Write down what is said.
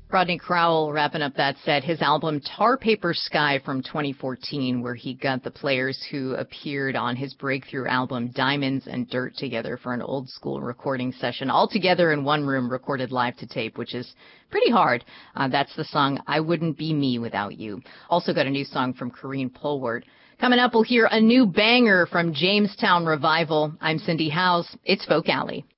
Rodney Crowell wrapping up that set, his album Tar Paper Sky from 2014, where he got the players who appeared on his breakthrough album Diamonds and Dirt together for an old school recording session, all together in one room, recorded live to tape, which is pretty hard. That's the song I Wouldn't Be Me Without You. Also got a new song from Corrine Polwart. Coming up, we'll hear a new banger from Jamestown Revival. I'm Cindy Howes. It's Folk Alley.